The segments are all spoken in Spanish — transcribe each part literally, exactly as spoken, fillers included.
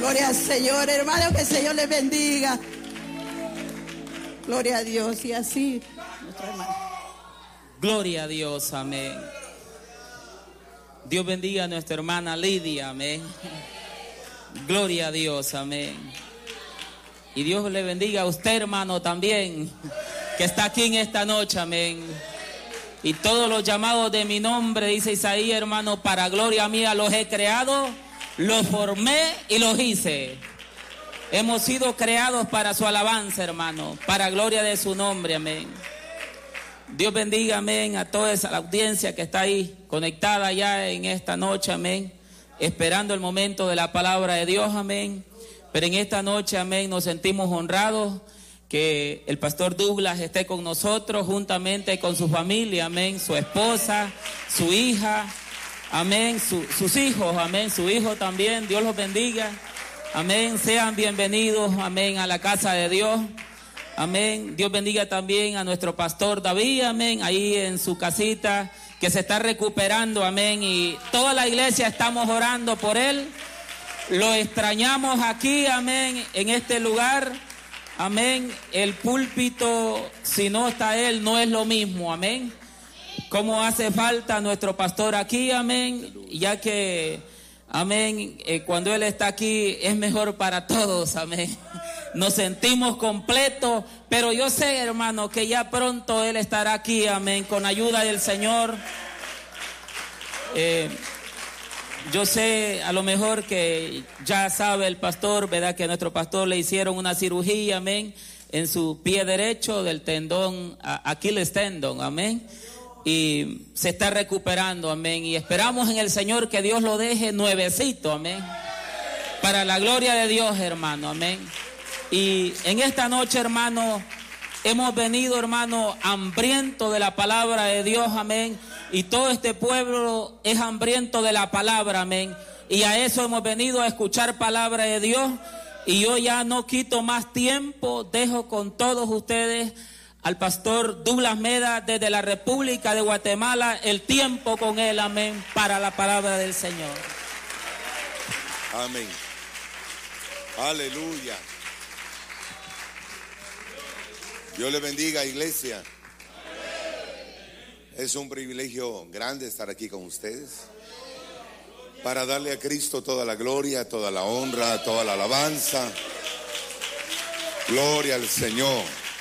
Gloria al Señor, hermano, que el Señor les bendiga. Gloria a Dios. Y así, nuestro hermano. Gloria a Dios, amén. Dios bendiga a nuestra hermana Lidia, amén. Gloria a Dios, amén. Y Dios le bendiga a usted, hermano, también, que está aquí en esta noche, amén. Y todos los llamados de mi nombre, dice Isaías, hermano, para gloria mía los he creado, los formé y los hice. Hemos sido creados para su alabanza, hermano, para gloria de su nombre, amén. Dios bendiga, amén, a toda esa audiencia que está ahí conectada ya en esta noche, amén, esperando el momento de la palabra de Dios, amén. Pero en esta noche, amén, nos sentimos honrados que el pastor Douglas esté con nosotros juntamente con su familia, amén, su esposa, su hija, amén, su, sus hijos, amén, su hijo también. Dios los bendiga, amén. Sean bienvenidos, amén, a la casa de Dios. Amén. Dios bendiga también a nuestro pastor David, amén, ahí en su casita, que se está recuperando, amén. Y toda la iglesia estamos orando por él. Lo extrañamos aquí, amén, en este lugar, amén. El púlpito, si no está él, no es lo mismo, amén. Como hace falta nuestro pastor aquí, amén, ya que, amén, eh, cuando él está aquí es mejor para todos, amén. Nos sentimos completos, pero yo sé, hermano, que ya pronto él estará aquí, amén, con ayuda del Señor. Eh, yo sé, a lo mejor que ya sabe el pastor, ¿verdad? Que a nuestro pastor le hicieron una cirugía, amén, en su pie derecho del tendón, Aquiles tendón, amén. Y se está recuperando, amén. Y esperamos en el Señor que Dios lo deje nuevecito, amén. Para la gloria de Dios, hermano, amén. Y en esta noche, hermano, hemos venido, hermano, hambriento de la palabra de Dios, amén. Y todo este pueblo es hambriento de la palabra, amén. Y a eso hemos venido, a escuchar palabra de Dios. Y yo ya no quito más tiempo, dejo con todos ustedes al pastor Douglas Meda desde la República de Guatemala, el tiempo con él, amén, para la palabra del Señor. Amén. Aleluya. Dios le bendiga, iglesia. Es un privilegio grande estar aquí con ustedes para darle a Cristo toda la gloria, toda la honra, toda la alabanza. Gloria al Señor.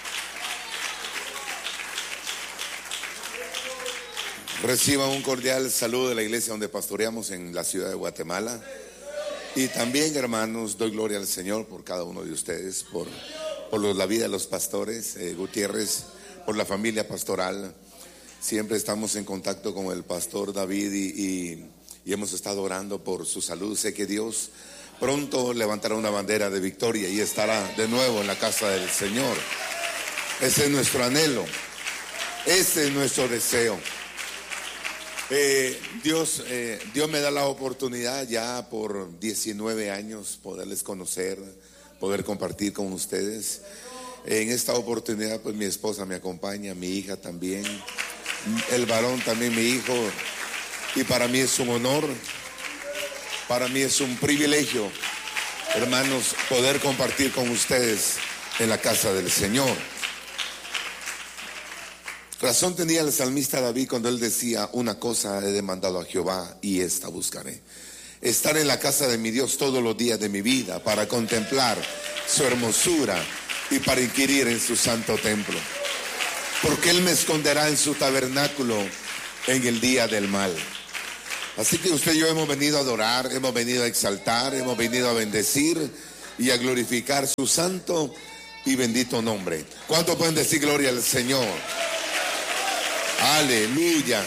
Reciban un cordial saludo de la iglesia donde pastoreamos en la ciudad de Guatemala. Y también, hermanos, doy gloria al Señor por cada uno de ustedes, por, por los, la vida de los pastores, eh, Gutiérrez, por la familia pastoral. Siempre estamos en contacto con el pastor David y, y, y hemos estado orando por su salud. Sé que Dios pronto levantará una bandera de victoria y estará de nuevo en la casa del Señor. Ese es nuestro anhelo, ese es nuestro deseo. Eh, Dios, eh, Dios me da la oportunidad ya por diecinueve años poderles conocer, poder compartir con ustedes. En esta oportunidad pues mi esposa me acompaña, mi hija también, el varón también, mi hijo, y para mí es un honor, para mí es un privilegio, hermanos, poder compartir con ustedes en la casa del Señor. Razón tenía el salmista David cuando él decía: una cosa he demandado a Jehová y esta buscaré, estar en la casa de mi Dios todos los días de mi vida, para contemplar su hermosura y para inquirir en su santo templo, porque él me esconderá en su tabernáculo en el día del mal. Así que usted y yo hemos venido a adorar, hemos venido a exaltar, hemos venido a bendecir y a glorificar su santo y bendito nombre. ¿Cuántos pueden decir gloria al Señor? Aleluya.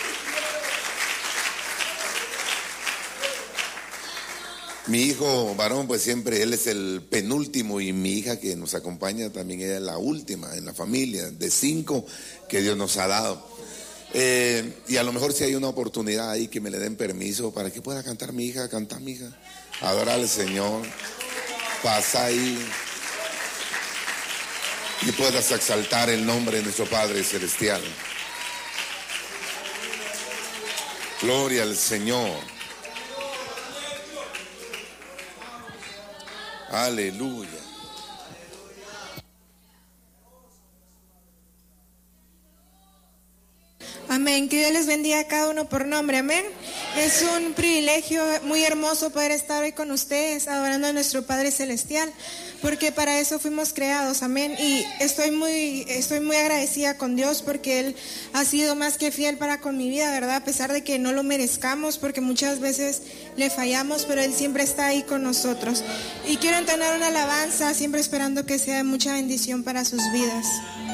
Mi hijo varón, pues siempre él es el penúltimo, y mi hija que nos acompaña también ella es la última en la familia de cinco que Dios nos ha dado. Eh, y a lo mejor si hay una oportunidad ahí que me le den permiso para que pueda cantar mi hija, cantar mi hija, adorar al Señor, pasa ahí y puedas exaltar el nombre de nuestro Padre Celestial. Gloria al Señor. Aleluya. Amén. Que Dios les bendiga a cada uno por nombre. Amén. Es un privilegio muy hermoso poder estar hoy con ustedes adorando a nuestro Padre Celestial, porque para eso fuimos creados. Amén. Y estoy muy, estoy muy agradecida con Dios porque Él ha sido más que fiel para con mi vida, ¿verdad? A pesar de que no lo merezcamos, porque muchas veces le fallamos, pero Él siempre está ahí con nosotros. Y quiero entonar una alabanza, siempre esperando que sea de mucha bendición para sus vidas.